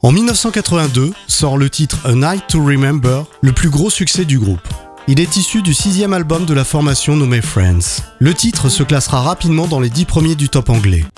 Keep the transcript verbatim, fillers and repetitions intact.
En dix-neuf cent quatre-vingt-deux sort le titre A Night to Remember, le plus gros succès du groupe. Il est issu du sixième album de la formation nommé Friends. Le titre se classera rapidement dans les dix premiers du top anglais.